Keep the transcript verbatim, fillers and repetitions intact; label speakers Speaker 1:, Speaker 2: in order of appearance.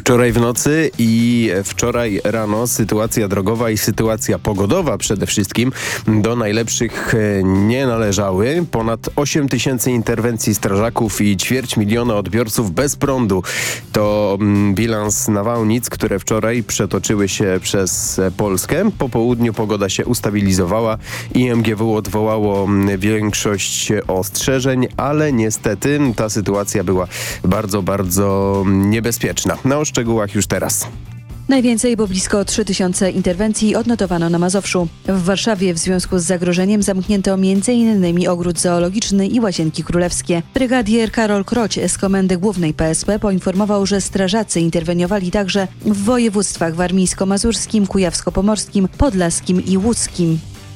Speaker 1: Wczoraj w nocy i wczoraj rano sytuacja drogowa i sytuacja pogodowa przede wszystkim do najlepszych nie należały. Ponad osiem tysięcy interwencji strażaków i ćwierć miliona odbiorców bez prądu. To bilans nawałnic, które wczoraj przetoczyły się przez Polskę. Po południu pogoda się ustabilizowała. I M G W odwołało większość ostrzeżeń, ale niestety ta sytuacja była bardzo, bardzo niebezpieczna. Na o szczegółach już teraz.
Speaker 2: Najwięcej, bo blisko trzy tysiące interwencji odnotowano na Mazowszu. W Warszawie w związku z zagrożeniem zamknięto między innymi ogród zoologiczny i łazienki królewskie. Brygadier Karol Kroć z Komendy Głównej P S P poinformował, że strażacy interweniowali także w województwach warmińsko-mazurskim, kujawsko-pomorskim, podlaskim i łódzkim.